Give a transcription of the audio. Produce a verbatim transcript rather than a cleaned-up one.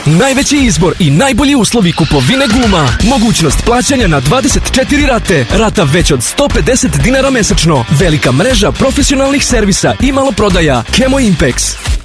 Najveći izbor i najbolji uslovi kupovine guma. Mogućnost plaćanja na dvadeset četiri rate. Rata već od sto pedeset dinara mesečno. Velika mreža profesionalnih servisa i maloprodaja. Chemo Impex.